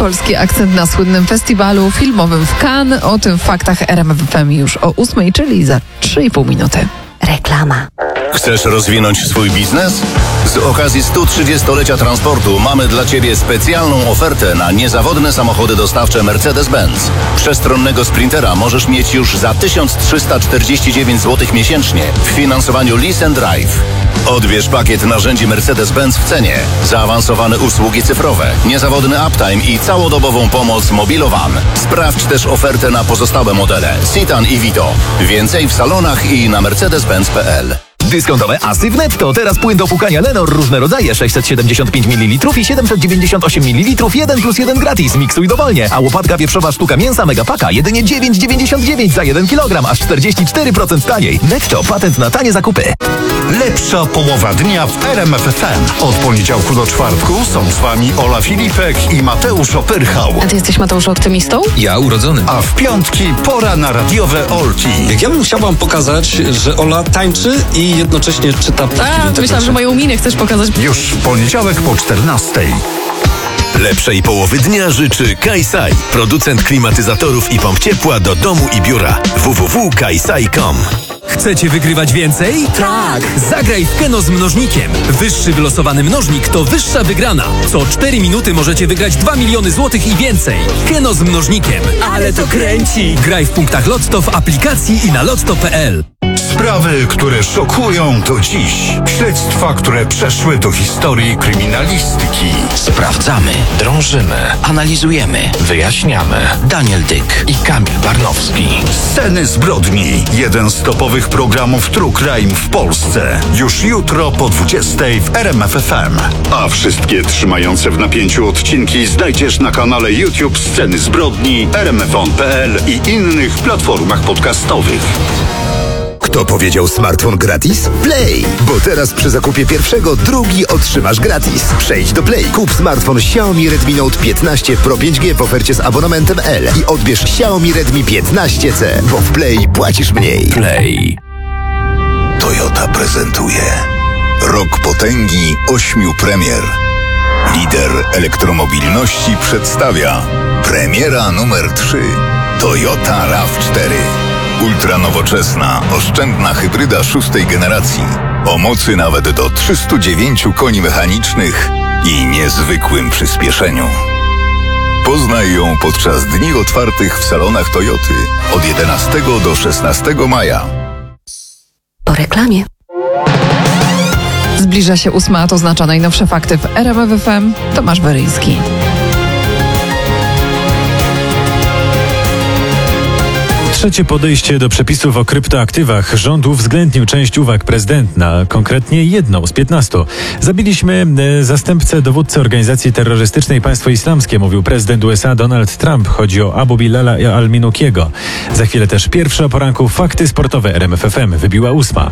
polski akcent na słynnym festiwalu filmowym w Cannes. O tym w faktach RMF FM już o 8, czyli za 3,5 minuty. Reklama. Chcesz rozwinąć swój biznes? Z okazji 130-lecia transportu mamy dla Ciebie specjalną ofertę na niezawodne samochody dostawcze Mercedes-Benz. Przestronnego Sprintera możesz mieć już za 1349 zł miesięcznie w finansowaniu Lease and Drive. Odbierz pakiet narzędzi Mercedes-Benz w cenie, zaawansowane usługi cyfrowe, niezawodny uptime i całodobową pomoc Mobilowan. Sprawdź też ofertę na pozostałe modele Citan i Vito. Więcej w salonach i na mercedes-benz.pl. Dyskontowe asy w Netto. Teraz płyn do płukania Lenor. Różne rodzaje. 675 ml i 798 ml. 1+1 gratis. Miksuj dowolnie. A łopatka wieprzowa sztuka mięsa Megapaka jedynie 9,99 za 1 kg. Aż 44% taniej. Netto. Patent na tanie zakupy. Lepsza połowa dnia w RMF FM. Od poniedziałku do czwartku są z Wami Ola Filipek i Mateusz Opyrchał. A ty jesteś, Mateusz, optymistą? Ja urodzony. A w piątki pora na radiowe Olki. Jak ja bym chciał wam pokazać, że Ola tańczy i jednocześnie czyta plotki. Myślałam, że moją minę chcesz pokazać. Już w poniedziałek po 14:00. Lepszej połowy dnia życzy Kaisai, producent klimatyzatorów i pomp ciepła do domu i biura. www.kaisai.com. Chcecie wygrywać więcej? Tak! Zagraj w Keno z mnożnikiem. Wyższy wylosowany mnożnik to wyższa wygrana. Co 4 minuty możecie wygrać 2 miliony złotych i więcej. Keno z mnożnikiem. Ale to kręci! Graj w punktach Lotto, w aplikacji i na lotto.pl. Sprawy, które szokują do dziś. Śledztwa, które przeszły do historii kryminalistyki. Sprawdzamy, drążymy, analizujemy, wyjaśniamy. Daniel Dyk i Kamil Barnowski. Sceny zbrodni. Jeden z topowych programów True Crime w Polsce. Już jutro po 20:00 w RMF FM. A wszystkie trzymające w napięciu odcinki znajdziesz na kanale YouTube Sceny zbrodni, rmfon.pl i innych platformach podcastowych. Kto powiedział smartfon gratis? Play! Bo teraz przy zakupie pierwszego drugi otrzymasz gratis. Przejdź do Play, kup smartfon Xiaomi Redmi Note 15 Pro 5G w ofercie z abonamentem L i odbierz Xiaomi Redmi 15C, bo w Play płacisz mniej. Play. Toyota prezentuje Rok potęgi 8 premier. Lider elektromobilności przedstawia premiera numer 3 Toyota RAV4. Ultranowoczesna, oszczędna hybryda 6. generacji. O mocy nawet do 309 koni mechanicznych i niezwykłym przyspieszeniu. Poznaj ją podczas dni otwartych w salonach Toyoty od 11 do 16 maja. Po reklamie. Zbliża się 8, a to oznacza najnowsze fakty w RMF FM. Tomasz Beryński. Trzecie podejście do przepisów o kryptoaktywach. Rząd uwzględnił część uwag prezydenta, konkretnie jedną z 15. Zabiliśmy zastępcę dowódcy organizacji terrorystycznej Państwo Islamskie, mówił prezydent USA Donald Trump. Chodzi o Abu Bilala al-Minukiego. Za chwilę też pierwsze o poranku fakty sportowe RMF FM. Wybiła 8.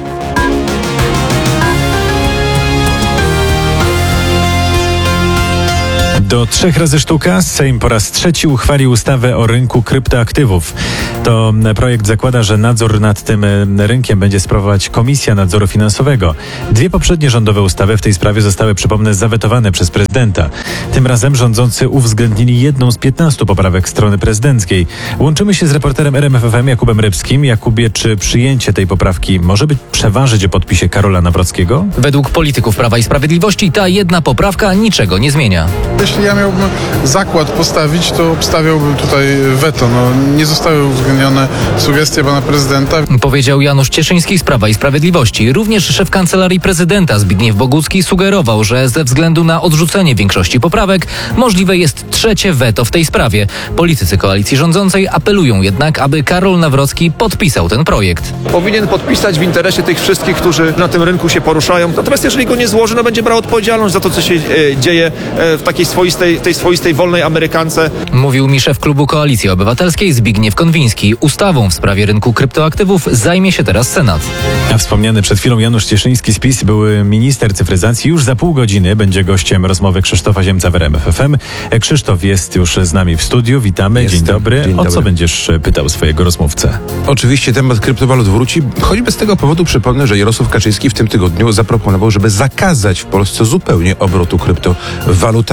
Do 3 razy sztuka Sejm po raz trzeci uchwalił ustawę o rynku kryptoaktywów. To projekt zakłada, że nadzór nad tym rynkiem będzie sprawować Komisja Nadzoru Finansowego. 2 poprzednie rządowe ustawy w tej sprawie zostały, przypomnę, zawetowane przez prezydenta. Tym razem rządzący uwzględnili jedną z 15 poprawek strony prezydenckiej. Łączymy się z reporterem RMF FM Jakubem Rybskim. Jakubie, czy przyjęcie tej poprawki może przeważyć o podpisie Karola Nawrockiego? Według polityków Prawa i Sprawiedliwości ta jedna poprawka niczego nie zmienia. Jeśli ja miałbym zakład postawić, to obstawiałbym tutaj weto. Nie zostały uwzględnione sugestie pana prezydenta. Powiedział Janusz Cieszyński z Prawa i Sprawiedliwości. Również szef Kancelarii Prezydenta Zbigniew Bogucki sugerował, że ze względu na odrzucenie większości poprawek możliwe jest trzecie weto w tej sprawie. Politycy koalicji rządzącej apelują jednak, aby Karol Nawrocki podpisał ten projekt. Powinien podpisać w interesie tych wszystkich, którzy na tym rynku się poruszają. Natomiast jeżeli go nie złoży, będzie brał odpowiedzialność za to, co się dzieje w takiej swoistej wolnej Amerykance. Mówił mi szef klubu Koalicji Obywatelskiej Zbigniew Konwiński. Ustawą w sprawie rynku kryptoaktywów zajmie się teraz Senat. A wspomniany przed chwilą Janusz Cieszyński z PiS, były minister cyfryzacji, już za pół godziny będzie gościem rozmowy Krzysztofa Ziemca w RMF FM. Krzysztof jest już z nami w studiu. Witamy. Dzień dobry. Dzień dobry. O co będziesz pytał swojego rozmówcę? Oczywiście temat kryptowalut wróci. Choćby z tego powodu przypomnę, że Jarosław Kaczyński w tym tygodniu zaproponował, żeby zakazać w Polsce zupełnie obrotu kryptowalutami, więc ten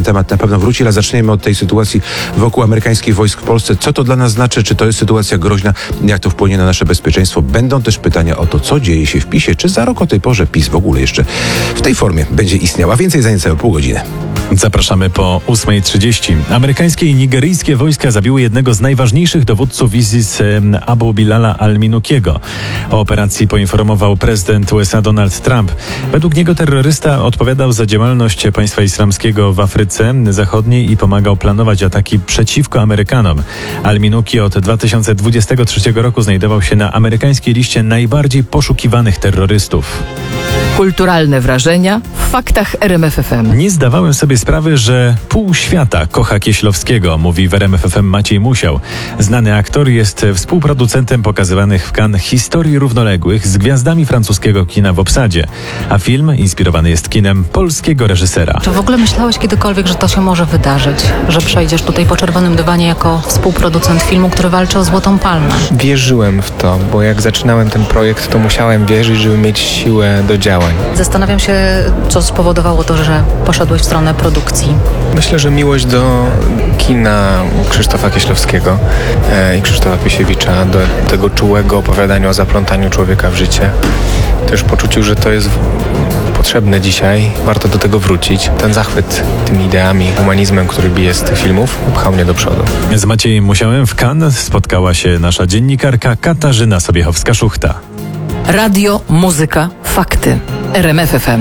temat na pewno wróci, ale zaczniemy od tej sytuacji wokół amerykańskich wojsk w Polsce. Co to dla nas znaczy? Czy to jest sytuacja groźna? Jak to wpłynie na nasze bezpieczeństwo? Będą też pytania o to, co dzieje się w PiS-ie. Czy za rok o tej porze PiS w ogóle jeszcze w tej formie będzie istniała? Więcej za niecałe pół godziny. Zapraszamy po 8:30. Amerykańskie i nigeryjskie wojska zabiły jednego z najważniejszych dowódców ISIS, Abu Bilala al-Minukiego. O operacji poinformował prezydent USA Donald Trump. Według niego terrorysta odpowiadał za działalność państwa islamskiego w Afryce Zachodniej i pomagał planować ataki przeciwko Amerykanom. Al-Minuki od 2023 roku znajdował się na amerykańskiej liście najbardziej poszukiwanych terrorystów. Kulturalne wrażenia w faktach RMF FM. Nie zdawałem sobie sprawy, że pół świata kocha Kieślowskiego, mówi w RMF FM Maciej Musiał. Znany aktor jest współproducentem pokazywanych w Cannes historii równoległych z gwiazdami francuskiego kina w obsadzie. A film inspirowany jest kinem polskiego reżysera. Czy w ogóle myślałeś kiedykolwiek, że to się może wydarzyć? Że przejdziesz tutaj po czerwonym dywanie jako współproducent filmu, który walczy o Złotą Palmę? Wierzyłem w to, bo jak zaczynałem ten projekt, to musiałem wierzyć, żeby mieć siłę do działań. Zastanawiam się, co spowodowało to, że poszedłeś w stronę produkcji. Myślę, że miłość do kina Krzysztofa Kieślowskiego i Krzysztofa Pisiewicza, do tego czułego opowiadania o zaplątaniu człowieka w życie. Też poczuciu, że to jest potrzebne dzisiaj, warto do tego wrócić. Ten zachwyt tymi ideami, humanizmem, który bije z tych filmów, pchał mnie do przodu. Z Maciejem Musiałem w Cannes spotkała się nasza dziennikarka Katarzyna Sobiechowska-Szuchta. Radio, muzyka, fakty. RMF FM.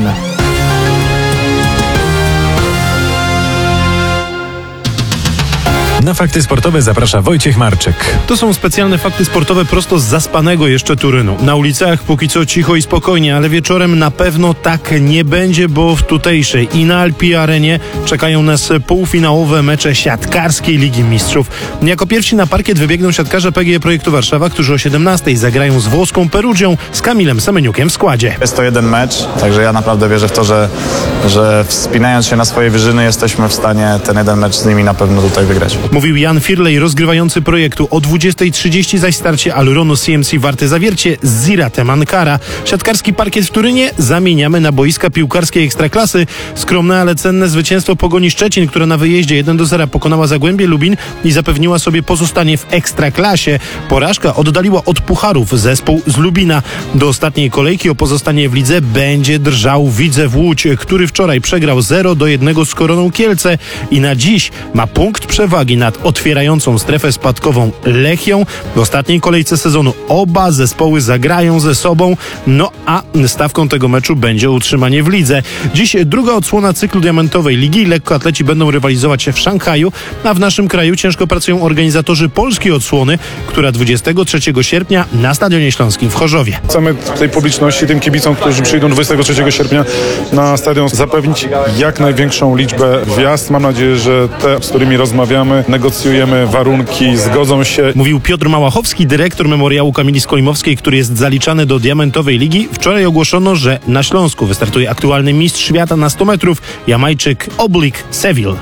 Na fakty sportowe zaprasza Wojciech Marczyk. To są specjalne fakty sportowe prosto z zaspanego jeszcze Turynu. Na ulicach póki co cicho i spokojnie, ale wieczorem na pewno tak nie będzie, bo w tutejszej i na Alpi Arenie czekają nas półfinałowe mecze siatkarskiej Ligi Mistrzów. Jako pierwsi na parkiet wybiegną siatkarze PGE Projektu Warszawa, którzy o 17:00 zagrają z włoską Perugią z Kamilem Semeniukiem w składzie. Jest to jeden mecz, także ja naprawdę wierzę w to, że wspinając się na swoje wyżyny jesteśmy w stanie ten jeden mecz z nimi na pewno tutaj wygrać. Mówił Jan Firlej, rozgrywający projektu. O 20:30 zaś starcie Aluronu CMC Warte Zawiercie z Ziratem Ankara. Siatkarski parkiet w Turynie zamieniamy na boiska piłkarskiej Ekstraklasy. Skromne, ale cenne zwycięstwo Pogoni Szczecin, która na wyjeździe 1-0 pokonała Zagłębie Lubin i zapewniła sobie pozostanie w Ekstraklasie. Porażka oddaliła od pucharów zespół z Lubina. Do ostatniej kolejki o pozostanie w lidze będzie drżał Widzew Łódź, który wczoraj przegrał 0-1 z Koroną Kielce i na dziś ma punkt przewagi nad otwierającą strefę spadkową Lechią. W ostatniej kolejce sezonu oba zespoły zagrają ze sobą, no a stawką tego meczu będzie utrzymanie w lidze. Dziś druga odsłona cyklu diamentowej ligi. Lekkoatleci będą rywalizować się w Szanghaju, a w naszym kraju ciężko pracują organizatorzy polskiej odsłony, która 23 sierpnia na Stadionie Śląskim w Chorzowie. Chcemy tej publiczności, tym kibicom, którzy przyjdą 23 sierpnia na stadion, zapewnić jak największą liczbę wjazd. Mam nadzieję, że te, z którymi rozmawiamy, negocjujemy warunki, zgodzą się. Mówił Piotr Małachowski, dyrektor Memoriału Kamili Skojmowskiej, który jest zaliczany do Diamentowej Ligi. Wczoraj ogłoszono, że na Śląsku wystartuje aktualny mistrz świata na 100 metrów, Jamajczyk Oblique Seville.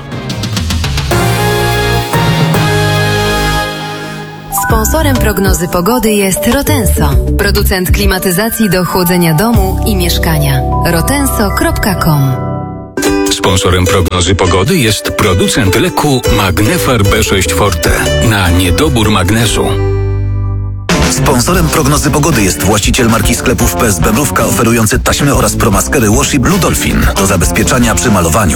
Sponsorem prognozy pogody jest Rotenso, producent klimatyzacji do chłodzenia domu i mieszkania. rotenso.com. Sponsorem prognozy pogody jest producent leku Magnefar B6 Forte na niedobór magnezu. Sponsorem prognozy pogody jest właściciel marki sklepów PS Bebrówka oferujący taśmy oraz promaskery Washi Blue Dolphin do zabezpieczania przy malowaniu.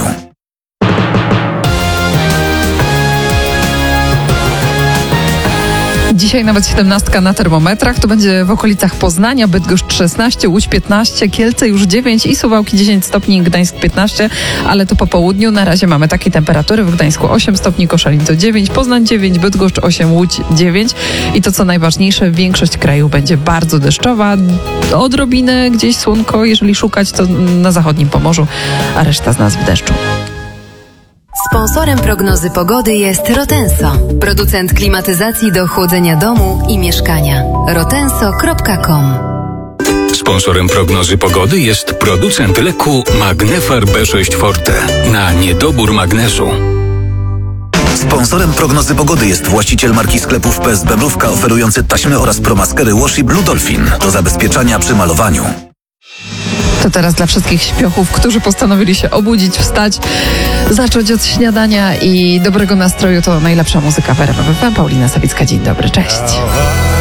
Dzisiaj nawet 17 na termometrach, to będzie w okolicach Poznania, Bydgoszcz 16, Łódź 15, Kielce już 9 i Suwałki 10 stopni, Gdańsk 15, ale to po południu na razie mamy takie temperatury, w Gdańsku 8 stopni, Koszalin to 9, Poznań 9, Bydgoszcz 8, Łódź 9 i to co najważniejsze, większość kraju będzie bardzo deszczowa, odrobinę gdzieś słonko, jeżeli szukać to na zachodnim Pomorzu, a reszta z nas w deszczu. Sponsorem prognozy pogody jest Rotenso, producent klimatyzacji do chłodzenia domu i mieszkania. rotenso.com. Sponsorem prognozy pogody jest producent leku Magnefar B6 Forte na niedobór magnezu. Sponsorem prognozy pogody jest właściciel marki sklepów PS Bebrówka oferujący taśmy oraz promaskery Washi Blue Dolphin do zabezpieczania przy malowaniu. To teraz dla wszystkich śpiochów, którzy postanowili się obudzić, wstać, zacząć od śniadania i dobrego nastroju, to najlepsza muzyka w RMF FM. Paulina Sawicka, dzień dobry, cześć.